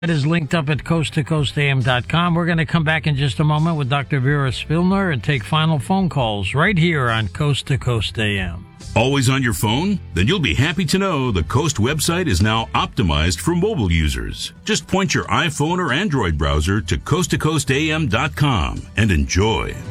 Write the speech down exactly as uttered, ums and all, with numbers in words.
It is linked up at coast to coast a m dot com. We're going to come back in just a moment with Doctor Vera Spilner and take final phone calls right here on Coast to Coast A M. Always on your phone? Then you'll be happy to know the Coast website is now optimized for mobile users. Just point your iPhone or Android browser to coast to coast a m dot com and enjoy.